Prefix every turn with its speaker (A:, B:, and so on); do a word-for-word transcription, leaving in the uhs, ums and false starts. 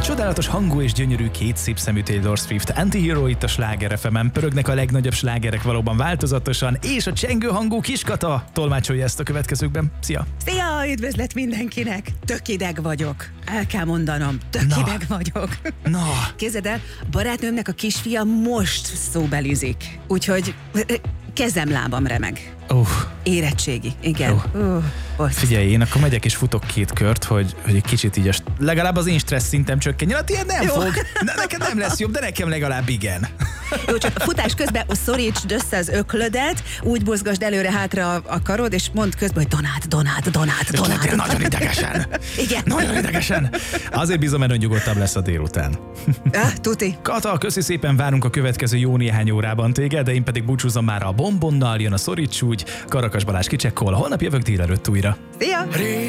A: A csodálatos hangú és gyönyörű két szép szemű Taylor Swift Anti-Hero itt a Sláger ef emen, pörögnek a legnagyobb slágerek valóban változatosan, és a csengő hangú Kiskata tolmácsolja ezt a következőkben. Szia!
B: Szia! Üdvözlet mindenkinek! Tök ideg vagyok. El kell mondanom, tök
A: Na.
B: ideg vagyok.
A: Na!
B: Képzeld el, barátnőmnek a kisfia most szóbelizik. Úgyhogy kezem, lábam remeg.
A: Uh.
B: Érettségi, igen.
A: Uh.
B: Uh,
A: Figyelj, én akkor megyek és futok két kört, hogy, hogy egy kicsit így a, legalább az én stressz szintem csökkenjen. Hát ilyen nem
B: Jó.
A: fog. Ne, neked nem lesz jobb, de nekem legalább igen.
B: Jó, csak a futás közben szorítsd össze az öklödet, úgy mozgasd előre-hátra a karod, és mondd közben, hogy Donát, Donát, Donát, Donát.
A: Lettél nagyon idegesen.
B: Igen.
A: Nagyon idegesen. Azért bízom, mert nyugodtabb lesz a délután.
B: Ah, tuti.
A: Kata, köszi szépen, várunk a következő jó néhány órában téged, de én pedig búcsúzom már a bombonnal, jön a Szoríts úgy, Karakas Balázs kicsekkol, holnap jövök délelőtt újra.
B: Szia!